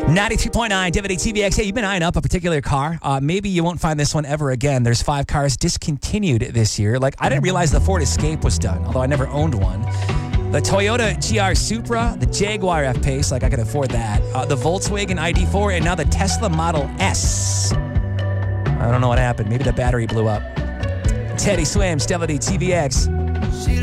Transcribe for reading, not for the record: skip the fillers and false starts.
92.9 WTVX. Hey, you've been eyeing up a particular car. Maybe you won't find this one ever again. There's 5 cars discontinued this year. Like, I didn't realize the Ford Escape was done, although I never owned one. The Toyota GR Supra, the Jaguar F-Pace, like I could afford that. The Volkswagen ID4, and now the Tesla Model S. I don't know what happened. Maybe the battery blew up. Teddy Swims, WTVX.